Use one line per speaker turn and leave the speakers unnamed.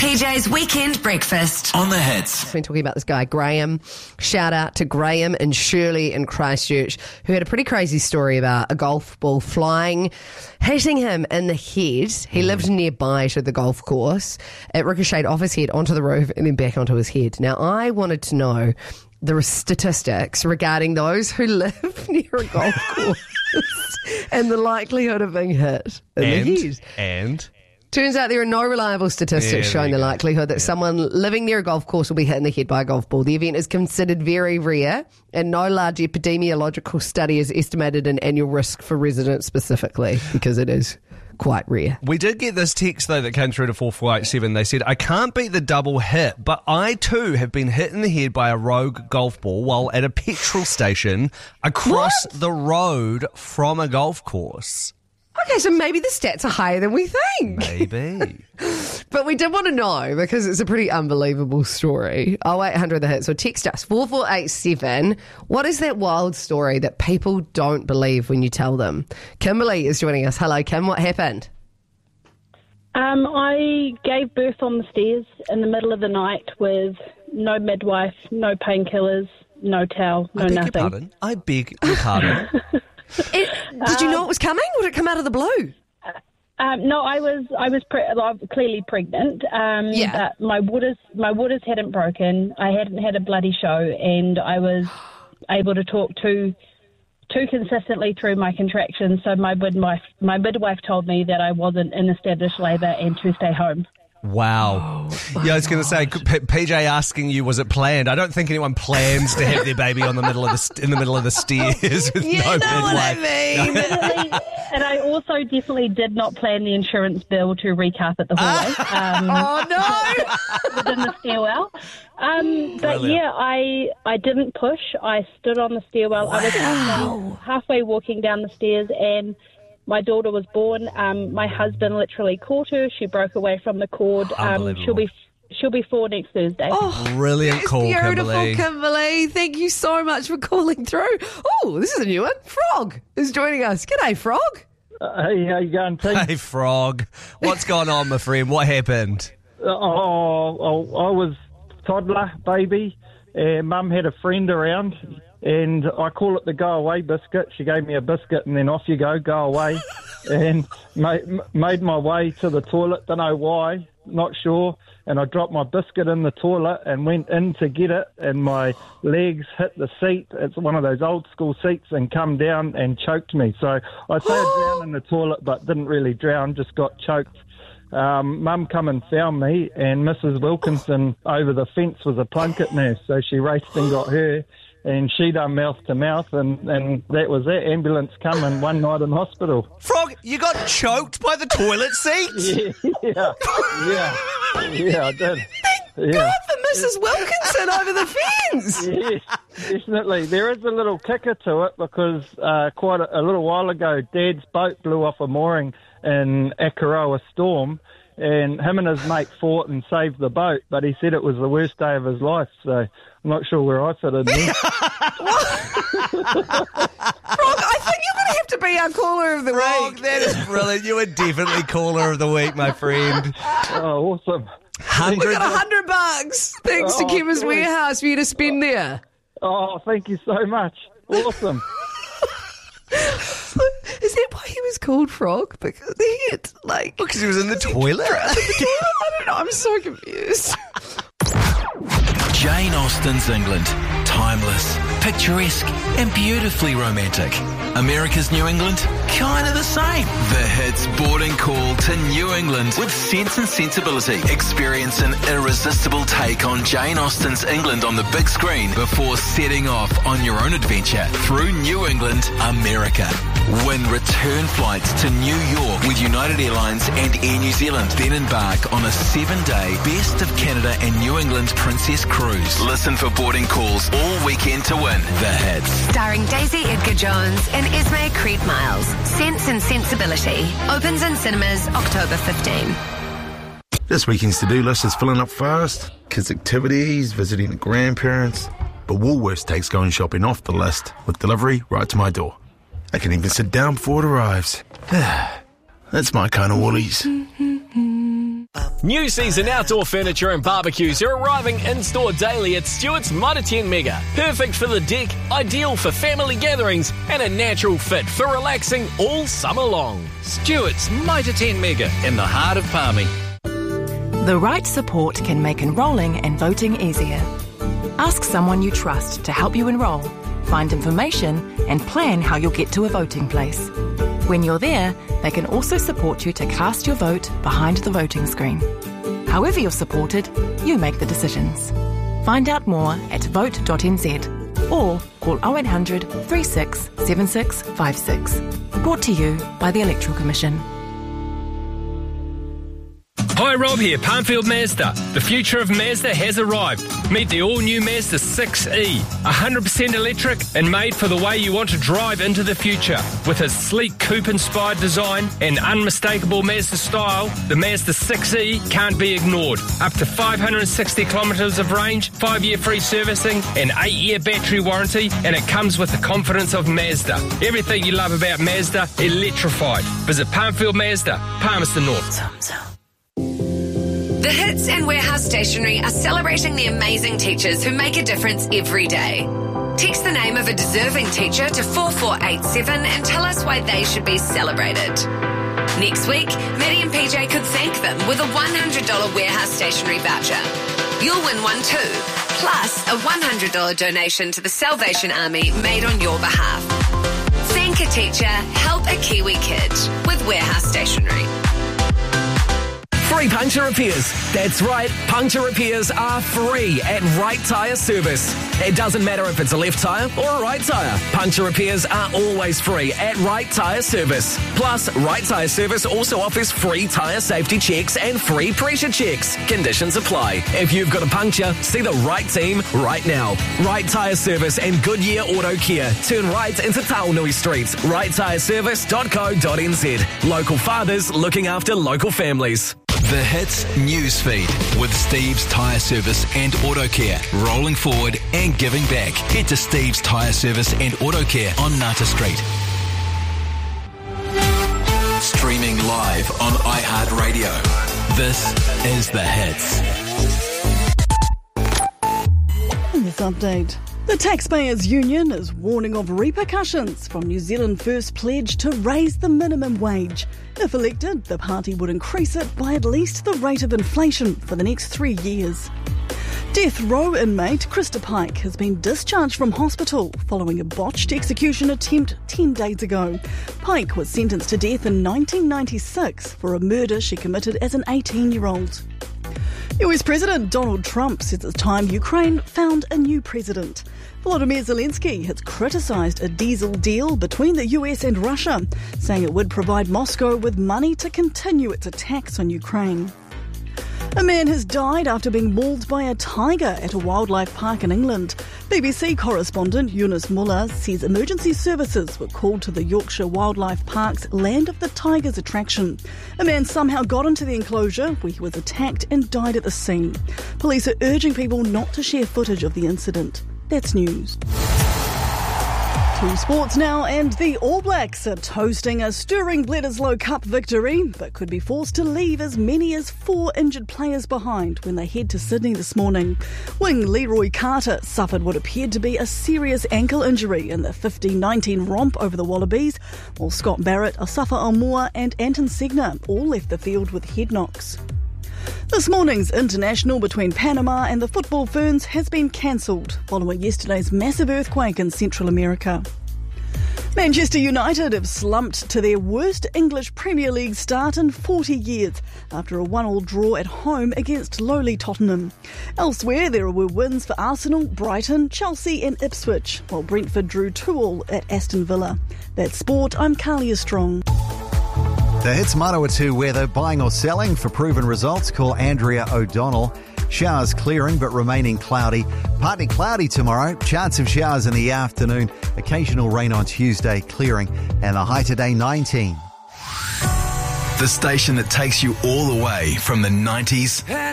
PJ's Weekend Breakfast.
On the Hits.
We've been talking about this guy, Graham. Shout out to Graham and Shirley in Christchurch, who had a pretty crazy story about a golf ball hitting him in the head. He lived nearby to the golf course. It ricocheted off his head onto the roof and then back onto his head. Now, I wanted to know the statistics regarding those who live near a golf course and the likelihood of being hit in the head.
And
turns out there are no reliable statistics showing the likelihood that someone living near a golf course will be hit in the head by a golf ball. The event is considered very rare, and no large epidemiological study has estimated an annual risk for residents specifically, because it is quite rare.
we did get this text, though, that came through to 4487. They said, I can't beat the double hit, but I too have been hit in the head by a rogue golf ball while at a petrol station across the road from a golf course.
Okay, so maybe the stats are higher than we think.
Maybe.
But we did want to know, because it's a pretty unbelievable story. 0800 The Hits, or text us 4487. What is that wild story that people don't believe when you tell them? Kimberly is joining us. Hello, Kim. What happened?
I gave birth on the stairs in the middle of the night with no midwife, no painkillers, no towel, no nothing.
I beg your pardon.
Did you know it was coming? Would it come out of the blue?
No, I was clearly pregnant. But my waters hadn't broken. I hadn't had a bloody show, and I was able to talk too consistently through my contractions. So my midwife told me that I wasn't in established labour and to stay home.
Wow. Yeah, I was going to say, PJ asking you, was it planned? I don't think anyone plans to have their baby in the middle of the stairs with no midwife.
What I mean.
And I also definitely did not plan the insurance bill to recarpet the hallway. Within the stairwell. But yeah, I didn't push. I stood on the stairwell. Wow. I was halfway walking down the stairs, and my daughter was born. My husband literally caught her. She broke away from the cord. She'll be 4 next Thursday.
Oh,
brilliant call,
beautiful,
Kimberly.
Kimberly. Thank you so much for calling through. Oh, this is a new one. Frog is joining us. G'day, Frog.
Hey, how you going, Pete?
Hey, Frog. What's going on, my friend? What happened?
I was toddler, baby. Mum had a friend around, and I call it the go-away biscuit. She gave me a biscuit, and then off you go away. And made my way to the toilet, don't know why, not sure. And I dropped my biscuit in the toilet and went in to get it, and my legs hit the seat. It's one of those old school seats, and come down and choked me. So I say I drowned in the toilet, but didn't really drown, just got choked. Mum come and found me, and Mrs. Wilkinson over the fence was a plunket nurse, so she raced and got her, and she done mouth to mouth, and that was it. Ambulance come, and one night in hospital.
Frog, you got choked by the toilet seat?
Yeah, I did.
Thank God for Mrs. Wilkinson over the fence.
Yes, definitely. There is a little kicker to it, because quite a little while ago, Dad's boat blew off a mooring in Akaroa Storm, and him and his mate fought and saved the boat, but he said it was the worst day of his life, so I'm not sure where I fit in there.
Frog, I think you're going to have to be our caller of the
Frog,
week.
that is brilliant. You are definitely caller of the week, my friend.
Oh, awesome.
We got $100 thanks to Kevin's Warehouse for you to spend there.
Oh, thank you so much. Awesome.
Is that why he was called Frog? Because
he was in the toilet?
I don't know. I'm so confused.
Jane Austen's England. Timeless, picturesque, and beautifully romantic. America's New England? Kind of the same. The Hits boarding call to New England with Sense and Sensibility. Experience an irresistible take on Jane Austen's England on the big screen before setting off on your own adventure through New England, America. Win return flights to New York with United Airlines and Air New Zealand. Then embark on a 7-day Best of Canada and New England Princess Cruise. Listen for boarding calls all weekend to win The Hits.
Starring Daisy Edgar Jones and Esme Creed Miles. Sense and Sensibility. Opens in cinemas October 15.
This weekend's to-do list is filling up fast. Kids' activities, visiting the grandparents. But Woolworths takes going shopping off the list with delivery right to my door. I can even sit down before it arrives. That's my kind of Woolies.
New season outdoor furniture and barbecues are arriving in-store daily at Stewart's Mitre 10 Mega. Perfect for the deck, ideal for family gatherings, and a natural fit for relaxing all summer long.
Stewart's Mitre 10 Mega in the heart of Palmy.
The right support can make enrolling and voting easier. Ask someone you trust to help you enrol, find information, and plan how you'll get to a voting place. When you're there, they can also support you to cast your vote behind the voting screen. However you're supported, you make the decisions. Find out more at vote.nz or call 0800 36 76 56. Brought to you by the Electoral Commission.
Hi, Rob here, Palmfield Mazda. The future of Mazda has arrived. Meet the all-new Mazda 6e, 100% electric and made for the way you want to drive into the future. With its sleek coupe-inspired design and unmistakable Mazda style, the Mazda 6e can't be ignored. Up to 560 kilometres of range, 5-year free servicing, and 8-year battery warranty, and it comes with the confidence of Mazda. Everything you love about Mazda, electrified. Visit Palmfield Mazda, Palmerston North.
The Hits and Warehouse Stationery are celebrating the amazing teachers who make a difference every day. Text the name of a deserving teacher to 4487 and tell us why they should be celebrated. Next week, Maddie and PJ could thank them with a $100 warehouse stationery voucher. You'll win one too, plus a $100 donation to the Salvation Army made on your behalf. Thank a teacher, help a Kiwi kid with Warehouse Stationery.
Free puncture repairs. That's right, puncture repairs are free at Right Tyre Service. It doesn't matter if it's a left tyre or a right tyre. Puncture repairs are always free at Right Tyre Service. Plus, Right Tyre Service also offers free tyre safety checks and free pressure checks. Conditions apply. If you've got a puncture, see the right team right now. Right Tyre Service and Goodyear Auto Care. Turn right into Taonui Street. righttyreservice.co.nz. Local fathers looking after local families.
The Hits Newsfeed with Steve's Tyre Service and Auto Care. Rolling forward and giving back. Head to Steve's Tyre Service and Auto Care on Nata Street. Streaming live on iHeartRadio. This is The Hits.
In this update, the Taxpayers Union is warning of repercussions from New Zealand First's pledge to raise the minimum wage. If elected, the party would increase it by at least the rate of inflation for the next 3 years. Death row inmate Krista Pike has been discharged from hospital following a botched execution attempt 10 days ago. Pike was sentenced to death in 1996 for a murder she committed as an 18-year-old. US President Donald Trump says it's time Ukraine found a new president. Volodymyr Zelensky has criticised a diesel deal between the US and Russia, saying it would provide Moscow with money to continue its attacks on Ukraine. A man has died after being mauled by a tiger at a wildlife park in England. BBC correspondent Eunice Muller says emergency services were called to the Yorkshire Wildlife Park's Land of the Tigers attraction. A man somehow got into the enclosure where he was attacked and died at the scene. Police are urging people not to share footage of the incident. That's news. To sports now, and the All Blacks are toasting a stirring Bledisloe Cup victory, but could be forced to leave as many as 4 injured players behind when they head to Sydney this morning. Wing Leroy Carter suffered what appeared to be a serious ankle injury in the 15-19 romp over the Wallabies, while Scott Barrett, Asafa Almoa and Anton Segner all left the field with head knocks. This morning's international between Panama and the Football Ferns has been cancelled following yesterday's massive earthquake in Central America. Manchester United have slumped to their worst English Premier League start in 40 years after a 1-1 draw at home against lowly Tottenham. Elsewhere, there were wins for Arsenal, Brighton, Chelsea and Ipswich, while Brentford drew 2-2 at Aston Villa. That's sport, I'm Kalia Strong.
The Hits Manawatu weather, buying or selling. For proven results, call Andrea O'Donnell. Showers clearing but remaining cloudy. Partly cloudy tomorrow. Chance of showers in the afternoon. Occasional rain on Tuesday, clearing. And the high today, 19.
The station that takes you all the way from the 90s